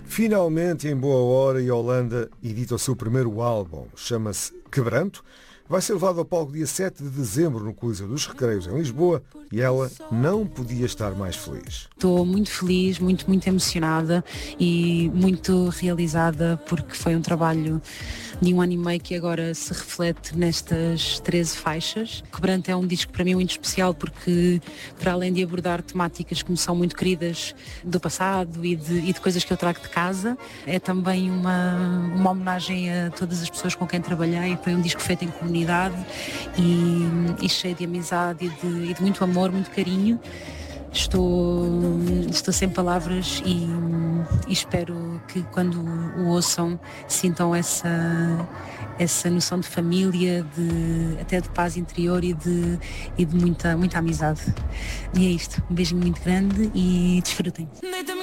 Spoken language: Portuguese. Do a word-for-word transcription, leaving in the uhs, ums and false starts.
Finalmente, em boa hora, e a Holanda edita o seu primeiro álbum. Chama-se Quebranto. Vai ser levado ao palco dia sete de dezembro no Coliseu dos Recreios, em Lisboa, e ela não podia estar mais feliz. Estou muito feliz, muito, muito emocionada e muito realizada, porque foi um trabalho de um ano e meio que agora se reflete nestas treze faixas. Quebranto é um disco para mim muito especial, porque para além de abordar temáticas que me são muito queridas do passado e de, e de coisas que eu trago de casa, é também uma, uma homenagem a todas as pessoas com quem trabalhei. Foi um disco feito em comunidade e, e cheio de amizade e de, e de muito amor, muito carinho. Estou, estou sem palavras e, e espero que quando o ouçam sintam essa, essa noção de família, de, até de paz interior e de, e de muita, muita amizade. E é isto, um beijinho muito grande e desfrutem.